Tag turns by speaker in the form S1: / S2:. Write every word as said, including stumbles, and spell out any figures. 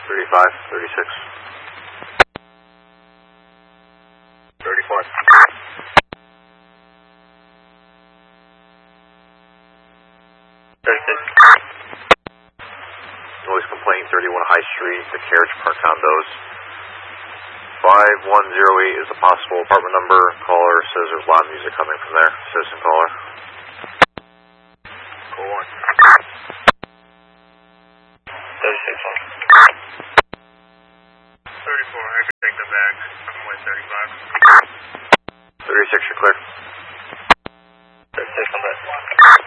S1: thirty-five, thirty-six. thirty-four. thirty-six. Noise complaint, thirty-one High Street, the carriage park condos. five one zero eight is the possible apartment number. Caller says there's loud music coming from there. Citizen caller. Call one. thirty-six one. thirty-four, I can take the back. I'm with thirty-five. thirty-six, you're clear. thirty-six, I'm back.